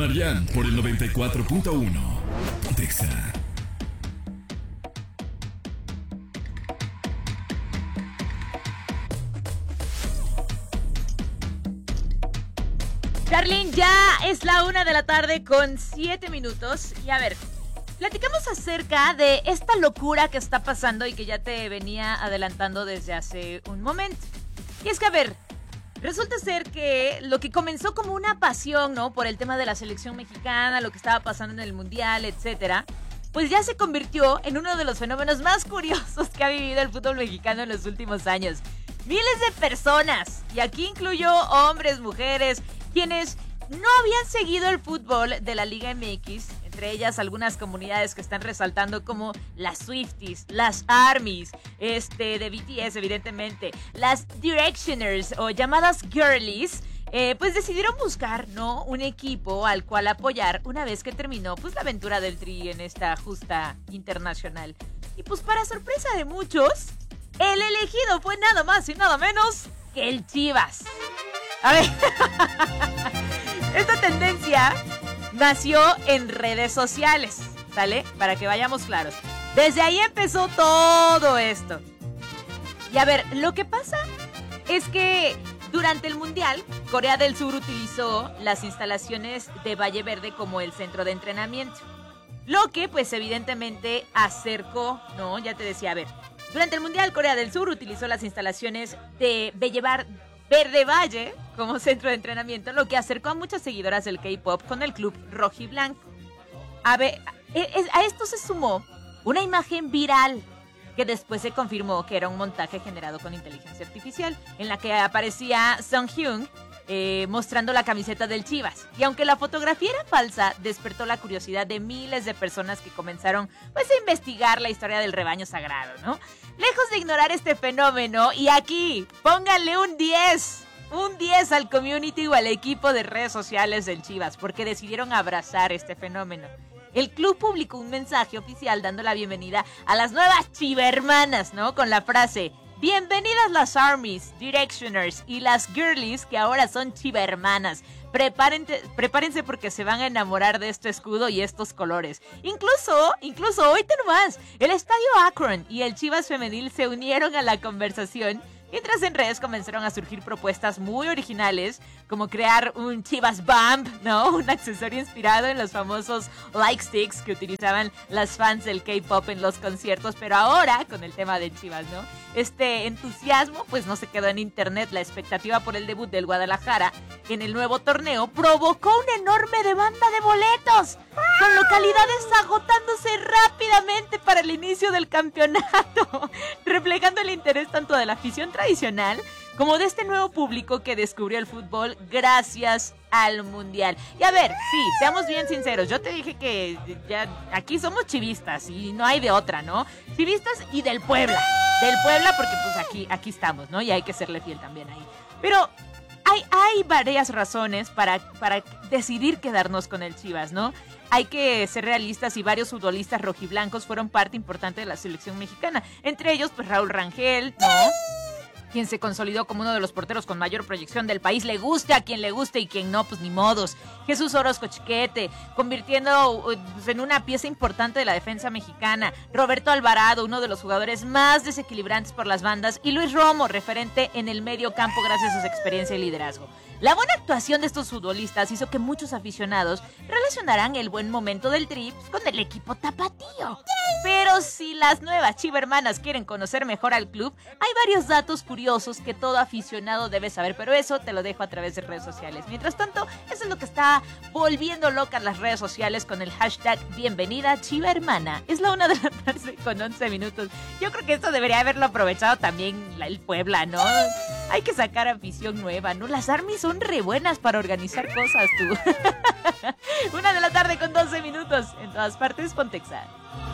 Marian por el 94.1. Pontexa. Darlene, ya es la 1:07 p.m. Y a ver, platicamos acerca de esta locura que está pasando y que ya te venía adelantando desde hace un momento. Y es que, a ver, resulta ser que lo que comenzó como una pasión, ¿no? Por el tema de la selección mexicana, lo que estaba pasando en el Mundial, etcétera, pues ya se convirtió en uno de los fenómenos más curiosos que ha vivido el fútbol mexicano en los últimos años. Miles de personas, y aquí incluyo hombres, mujeres, quienes no habían seguido el fútbol de la Liga MX, entre ellas algunas comunidades que están resaltando como las Swifties, las ARMYs, de BTS evidentemente, las Directioners o llamadas Girlies, pues decidieron buscar, ¿no?, un equipo al cual apoyar una vez que terminó pues la aventura del Tri en esta justa internacional. Y pues para sorpresa de muchos, el elegido fue nada más y nada menos que el Chivas. A ver, esta tendencia nació en redes sociales, ¿sale? Para que vayamos claros. Desde ahí empezó todo esto. Y a ver, lo que pasa es que durante el Mundial, Corea del Sur utilizó las instalaciones de Valle Verde como el centro de entrenamiento. Lo que, pues, evidentemente acercó, ¿no? Ya te decía, a ver, durante el Mundial, Corea del Sur utilizó las instalaciones de Verde Valle como centro de entrenamiento, lo que acercó a muchas seguidoras del K-pop con el club rojiblanco. A ver, a esto se sumó una imagen viral que después se confirmó que era un montaje generado con inteligencia artificial, en la que aparecía Sunghyun mostrando la camiseta del Chivas. Y aunque la fotografía era falsa, despertó la curiosidad de miles de personas que comenzaron pues a investigar la historia del rebaño sagrado, ¿no? Lejos de ignorar este fenómeno, y aquí, pónganle un 10 al community o al equipo de redes sociales del Chivas, porque decidieron abrazar este fenómeno. El club publicó un mensaje oficial dando la bienvenida a las nuevas chivermanas, ¿no? Con la frase: bienvenidas las ARMYs, Directioners y las Girlies, que ahora son chivermanas. Prepárense porque se van a enamorar de este escudo y estos colores. Incluso hoy nomás, el Estadio Akron y el Chivas Femenil se unieron a la conversación, mientras en redes comenzaron a surgir propuestas muy originales, como crear un Chivas Bump, ¿no? Un accesorio inspirado en los famosos like sticks que utilizaban las fans del K-pop en los conciertos, pero ahora con el tema de Chivas, ¿no? Este entusiasmo pues no se quedó en internet. La expectativa por el debut del Guadalajara en el nuevo torneo provocó una enorme demanda de boletos, con localidades agotándose rápidamente para el inicio del campeonato, reflejando el interés tanto de la afición tradicional como de este nuevo público que descubrió el fútbol gracias al Mundial. Y a ver, sí, seamos bien sinceros, yo te dije que ya aquí somos chivistas y no hay de otra, ¿no? Chivistas y del Puebla porque pues aquí estamos, ¿no? Y hay que serle fiel también ahí. Pero hay varias razones para decidir quedarnos con el Chivas, ¿no? Hay que ser realistas y varios futbolistas rojiblancos fueron parte importante de la selección mexicana. Entre ellos, pues Raúl Rangel, ¿no?, quien se consolidó como uno de los porteros con mayor proyección del país. Le guste a quien le guste y quien no, pues ni modos. Jesús Orozco Chiquete, convirtiendo pues, en una pieza importante de la defensa mexicana. Roberto Alvarado, uno de los jugadores más desequilibrantes por las bandas. Y Luis Romo, referente en el medio campo gracias a su experiencia y liderazgo. La buena actuación de estos futbolistas hizo que muchos aficionados relacionaran el buen momento del Tri con el equipo tapatío. Pero si las nuevas chivermanas quieren conocer mejor al club, hay varios datos curiosos que todo aficionado debe saber, pero eso te lo dejo a través de redes sociales. Mientras tanto, eso es lo que está volviendo locas las redes sociales con el hashtag Bienvenida Chivermana. Es la 1:11 p.m. Yo creo que esto debería haberlo aprovechado también el Puebla, ¿no? Hay que sacar afición nueva, ¿no? Las ARMYs son re buenas para organizar cosas, tú. 1:12 p.m. En todas partes, Pontexa.